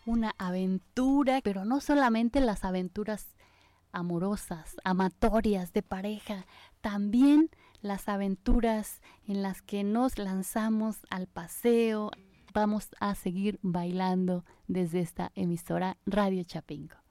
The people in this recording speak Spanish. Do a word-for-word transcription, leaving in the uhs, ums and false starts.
una aventura, pero no solamente las aventuras amorosas, amatorias, de pareja, también las aventuras en las que nos lanzamos al paseo. Vamos a seguir bailando desde esta emisora Radio Chapingo.